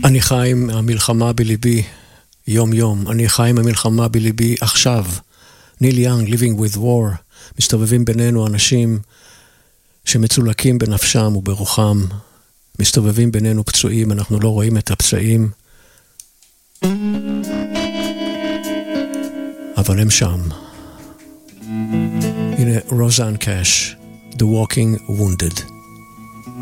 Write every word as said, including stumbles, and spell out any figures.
אני חי עם המלחמה בליבי יום יום, אני חי עם המלחמה בליבי עכשיו. ניל יאנג, Living with War, מסתובבים בינינו אנשים שמצולקים בנפשם וברוחם, מסתובבים בינינו פצועים, אנחנו לא רואים את הפצעים, אבל הם שם. הנה רוזן קאש, The Walking Wounded.